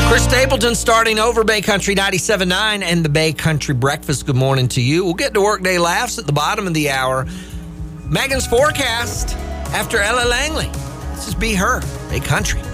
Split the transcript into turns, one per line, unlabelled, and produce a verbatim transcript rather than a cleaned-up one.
Chris Stapleton starting over Bay Country ninety-seven point nine and the Bay Country Breakfast. Good morning to you. We'll get to Workday Laughs at the bottom of the hour. Megan's forecast after Ella Langley. This is Be Her, Bay Country.